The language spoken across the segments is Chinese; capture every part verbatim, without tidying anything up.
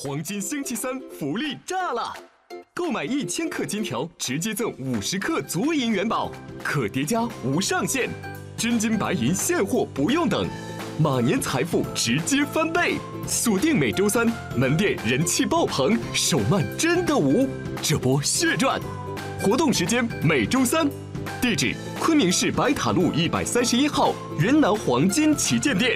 黄金星期三福利炸了！购买一千克金条，直接赠五十克足银元宝，可叠加无上限，真金白银现货不用等，马年财富直接翻倍！锁定每周三，门店人气爆棚，手慢真的无，这波血赚！活动时间每周三，地址昆明市白塔路一百三十一号云南黄金旗舰店。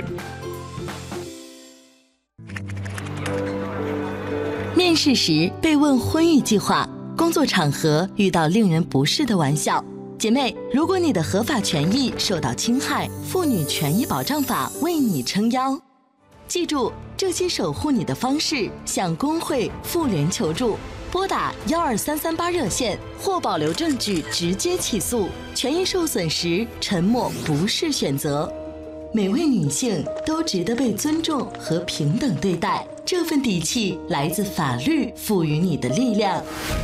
面试时被问婚育计划，工作场合遇到令人不适的玩笑，姐妹，如果你的合法权益受到侵害，妇女权益保障法为你撑腰。记住，这些守护你的方式，向工会、妇联求助，拨打幺二三三八热线或保留证据直接起诉。权益受损时，沉默不是选择。每位女性都值得被尊重和平等对待，这份底气来自法律赋予你的力量。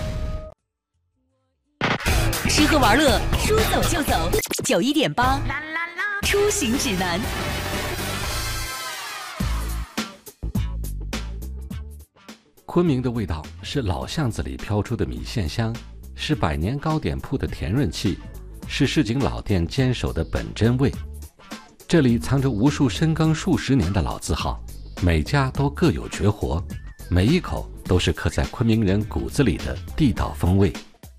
吃喝玩乐，说走就走，九一点八，出行指南。 昆明的味道是老巷子里飘出的米线香，是百年糕点铺的甜润气，是市井老店坚守的本真味。这里藏着无数深耕数十年的老字号，每家都各有绝活，每一口都是刻在昆明人骨子里的地道风味。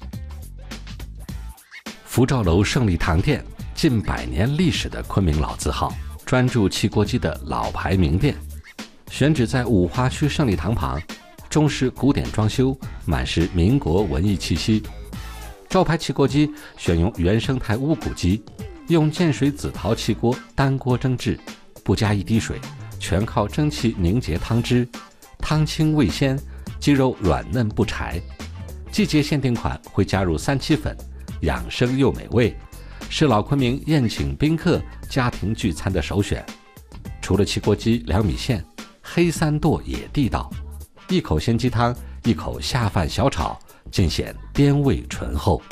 福兆楼胜利堂店，近百年历史的昆明老字号，专注汽锅鸡的老牌名店，选址在五花区胜利堂旁，中式古典装修，满是民国文艺气息。招牌汽锅鸡选用原生态乌骨鸡，用建水紫陶汽锅单锅蒸制，不加一滴水，全靠蒸汽凝结汤汁，汤清味鲜，鸡肉软嫩不柴。季节限定款会加入三七粉，养生又美味，是老昆明宴请宾客、家庭聚餐的首选。除了汽锅鸡、凉米线，黑三剁也地道，一口鲜鸡汤，一口下饭小炒，尽显滇味醇厚。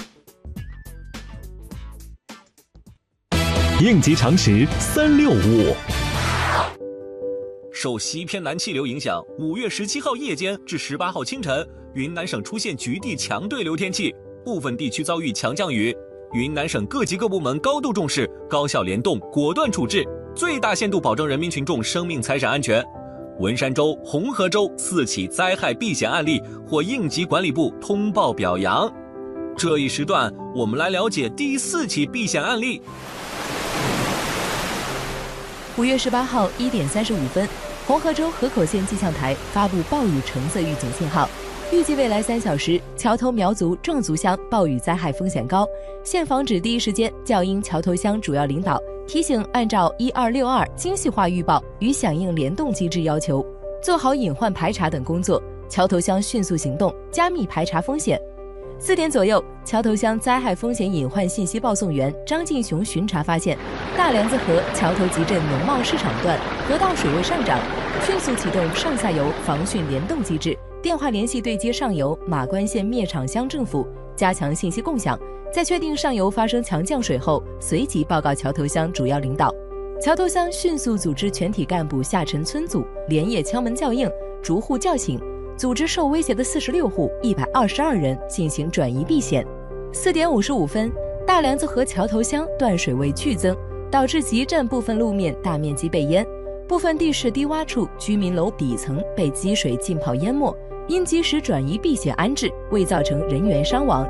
应急常识三六五。 受西偏南气流影响，五月十七号夜间至十八号清晨，云南省出现局地强对流天气，部分地区遭遇强降雨。云南省各级各部门高度重视，高效联动，果断处置，最大限度保证人民群众生命财产安全。文山州、红河州四起灾害避险案例获应急管理部通报表扬。这一时段，我们来了解第四起避险案例。 五月十八号一点三十五分，红河州河口县气象台发布暴雨橙色预警信号，预计未来三小时，桥头苗族壮族乡暴雨灾害风险高，现防止第一时间教英桥头乡主要领导提醒，按照一二六二精细化预报与响应联动机制要求，做好隐患排查等工作，桥头乡迅速行动，加密排查风险。四点左右，桥头乡灾害风险隐患信息报送员张进雄巡查发现，大梁子河桥头集镇农贸市场段河道水位上涨，迅速启动上下游防汛联动机制，电话联系对接上游马关县灭场乡政府，加强信息共享，在确定上游发生强降水后，随即报告桥头乡主要领导。桥头乡迅速组织全体干部下沉村组，连夜敲门叫应，逐户叫醒，组织受威胁的四十六户一百二十二人进行转移避险。四点五十五分，大梁子河桥头乡断水位剧增，导致集镇部分路面大面积被淹，部分地势低洼处居民楼底层被积水浸泡淹没，因及时转移避险安置，未造成人员伤亡。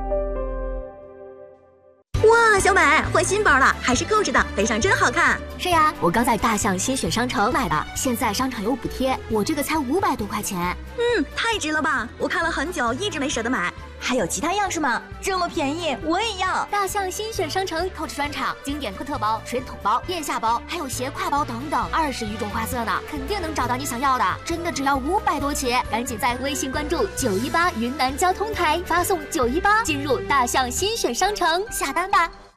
哇，小美换新包了，还是购置的，背上真好看。 是呀，我刚在大象新选商城买的，现在商场有补贴，我这个才五百多块钱。 嗯，太值了吧！我看了很久，一直没舍得买。还有其他样式吗？这么便宜，我也要。 大象新选商城购置专场，经典特特包、水桶包、腋下包，还有斜挎包等等，二十余种花色呢，肯定能找到你想要的。真的只要五百多起，赶紧在微信关注九一八云南交通台，发送九一八进入大象新选商城下单吧。